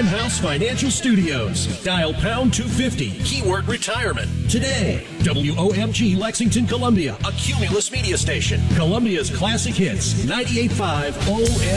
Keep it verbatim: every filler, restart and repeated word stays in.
Penthouse Financial Studios. Dial pound two fifty, keyword retirement. Today, W O M G Lexington, Columbia, a Cumulus media station. Columbia's classic hits, ninety-eight point five O M G.